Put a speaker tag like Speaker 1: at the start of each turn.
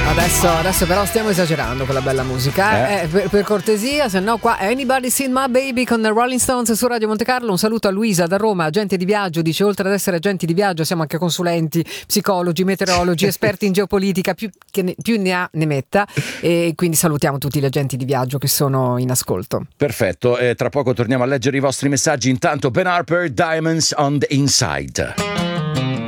Speaker 1: Adesso però stiamo esagerando con la bella musica, per cortesia, se no qua Anybody Seen My Baby con Rolling Stones su Radio Monte Carlo. Un saluto a Luisa da Roma, agente di viaggio, dice oltre ad essere agenti di viaggio siamo anche consulenti, psicologi, meteorologi, esperti in geopolitica, più ne ha ne metta, e quindi salutiamo tutti gli agenti di viaggio che sono in ascolto.
Speaker 2: Perfetto, tra poco torniamo a leggere i vostri messaggi. Intanto Ben Harper, Diamonds on the Inside.